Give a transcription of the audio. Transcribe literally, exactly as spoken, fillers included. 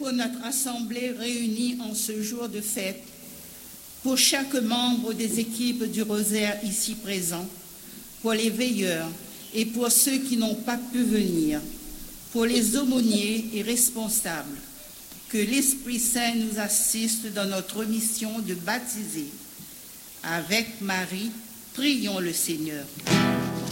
pour notre assemblée réunie en ce jour de fête, pour chaque membre des équipes du Rosaire ici présents, pour les veilleurs et pour ceux qui n'ont pas pu venir, pour les aumôniers et responsables. Que l'Esprit Saint nous assiste dans notre mission de baptiser. Avec Marie, prions le Seigneur.